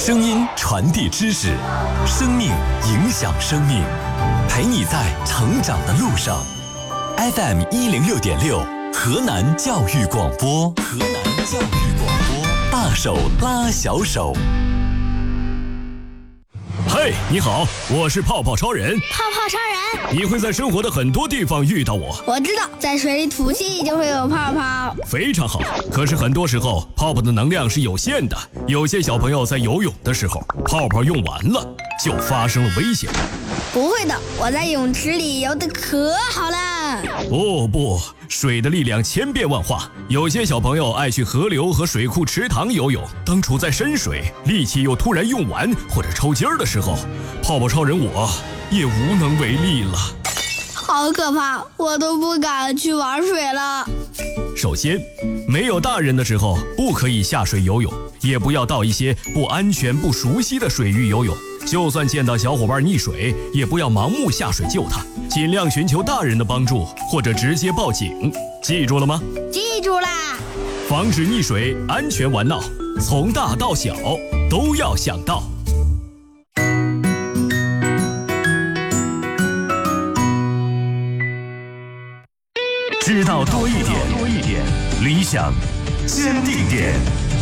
声音传递知识，生命影响生命，陪你在成长的路上。FM 106.6，河南教育广播，河南教育广播，大手拉小手。 嘿，你好，我是泡泡超人。 泡泡超人， 你会在生活的很多地方遇到我。 我知道，在水里吐气就会有泡泡。 非常好，可是很多时候泡泡的能量是有限的，有些小朋友在游泳的时候，泡泡用完了，就发生了危险。 不会的，我在泳池里游得可好了。 哦不，水的力量千变万化，有些小朋友爱去河流和水库池塘游泳，当处在深水，力气又突然用完或者抽筋儿的时候，泡泡超人我也无能为力了。 好可怕，我都不敢去玩水了。 首先，没有大人的时候不可以下水游泳，也不要到一些不安全不熟悉的水域游泳。就算见到小伙伴溺水，也不要盲目下水救他，尽量寻求大人的帮助，或者直接报警。记住了吗？ 记住啦！ 防止溺水，安全玩闹，从大到小都要想到。 知道多一点，理想坚定点。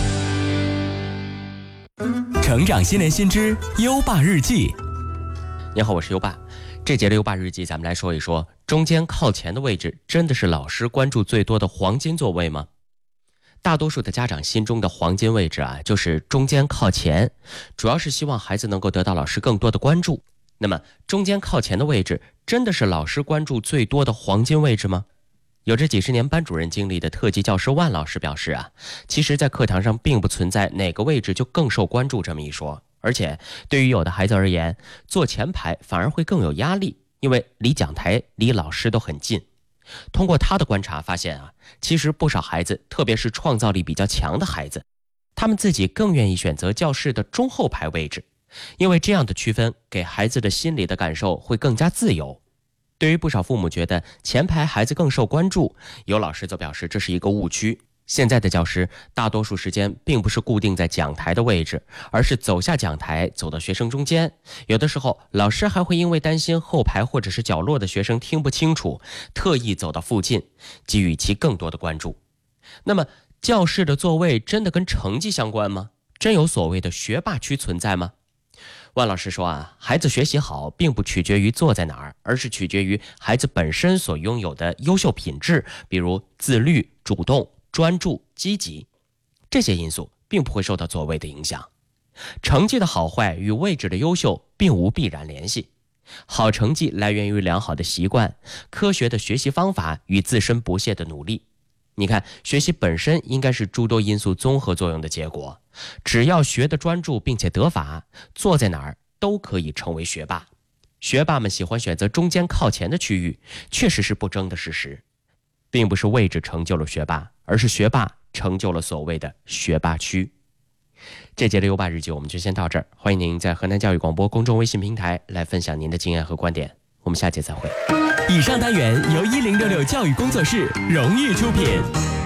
成长新年新知优爸日记。 你好，我是优爸。这节的优爸日记，咱们来说一说，中间靠前的位置真的是老师关注最多的黄金座位吗？大多数的家长心中的黄金位置就是中间靠前，主要是希望孩子能够得到老师更多的关注。那么中间靠前的位置真的是老师关注最多的黄金位置吗？有着几十年班主任经历的特级教师万老师表示其实在课堂上并不存在哪个位置就更受关注这么一说，而且对于有的孩子而言，坐前排反而会更有压力，因为离讲台离老师都很近。通过他的观察发现其实不少孩子，特别是创造力比较强的孩子，他们自己更愿意选择教室的中后排位置，因为这样的区分给孩子的心理的感受会更加自由。对于不少父母觉得前排孩子更受关注，有老师则表示这是一个误区。现在的教师大多数时间并不是固定在讲台的位置，而是走下讲台走到学生中间，有的时候老师还会因为担心后排或者是角落的学生听不清楚，特意走到附近，给予其更多的关注。那么教室的座位真的跟成绩相关吗？真有所谓的学霸区存在吗？万老师说孩子学习好并不取决于坐在哪儿，而是取决于孩子本身所拥有的优秀品质，比如自律、主动、专注、积极。这些因素并不会受到座位的影响。成绩的好坏与位置的优秀并无必然联系。好成绩来源于良好的习惯、科学的学习方法与自身不懈的努力。你看，学习本身应该是诸多因素综合作用的结果，只要学得专注并且得法，坐在哪儿都可以成为学霸。学霸们喜欢选择中间靠前的区域，确实是不争的事实。并不是位置成就了学霸，而是学霸成就了所谓的学霸区。这节的优爸日记我们就先到这儿，欢迎您在河南教育广播公众微信平台来分享您的经验和观点，我们下节再会。 以上单元由1066教育工作室荣誉出品。